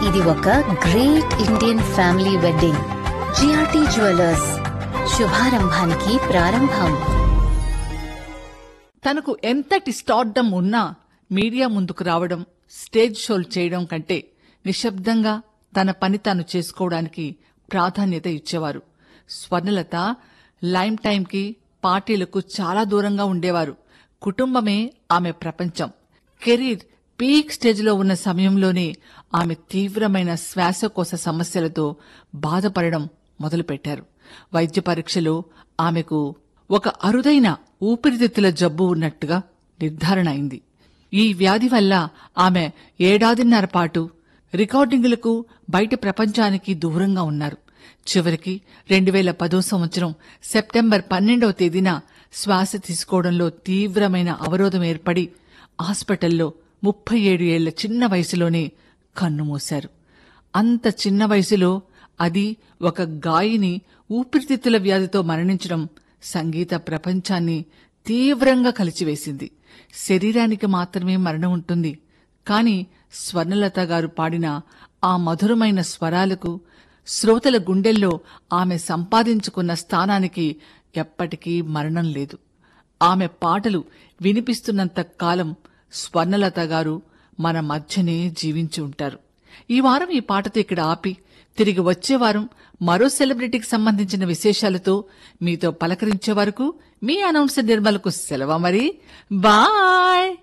ఇది ఒక great Indian family wedding. GRT jewellers, శుభారంభానికి ప్రారంభం. తనకు ఎంతటి స్టార్డమ్ ఉన్నా మీడియా ముందుకు రావడం, స్టేజ్ షోలు చేయడం కంటే నిశ్శబ్దంగా తన పని తాను చేసుకోవడానికి ప్రాధాన్యత ఇచ్చేవారు. స్వర్ణలత లైమ్ టైంకి, పార్టీలకు చాలా దూరంగా ఉండేవారు. కుటుంబమే ఆమె ప్రపంచం. కెరీర్ పీక్ స్టేజ్లో ఉన్న సమయంలోనే ఆమె తీవ్రమైన శ్వాసకోశ సమస్యలతో బాధపడడం మొదలుపెట్టారు. వైద్య పరీక్షలో ఆమెకు ఒక అరుదైన ఊపిరితిత్తుల జబ్బు ఉన్నట్టుగా నిర్ధారణ అయింది. ఈ వ్యాధి వల్ల ఆమె 1.5 ఏళ్ల పాటు రికార్డింగులకు, బయట ప్రపంచానికి దూరంగా ఉన్నారు. చివరికి 2010 సంవత్సరం సెప్టెంబర్ 12వ తేదీన శ్వాస తీసుకోవడంలో తీవ్రమైన అవరోధం ఏర్పడి హాస్పిటల్లో 37 ఏళ్ల చిన్న వయసులోనే కన్నుమూశారు. అంత చిన్న వయసులో, అది ఒక గాయని ఊపిరితిత్తుల వ్యాధితో మరణించడం సంగీత ప్రపంచాన్ని తీవ్రంగా కలిచివేసింది. శరీరానికి మాత్రమే మరణం ఉంటుంది, కాని స్వర్ణలత గారు పాడిన ఆ మధురమైన స్వరాలకు, శ్రోతల గుండెల్లో ఆమె సంపాదించుకున్న స్థానానికి ఎప్పటికీ మరణం లేదు. ఆమె పాటలు వినిపిస్తున్నంత కాలం స్వర్ణలత గారు మన మధ్యనే జీవించి ఉంటారు. ఈ వారం ఈ పాటతో ఇక్కడ ఆపి, తిరిగి వచ్చే వారం మరో సెలబ్రిటీకి సంబంధించిన విశేషాలతో మీతో పలకరించే వరకు మీ అనౌన్సర్ నిర్మలకు సెలవు. మరి బాయ్.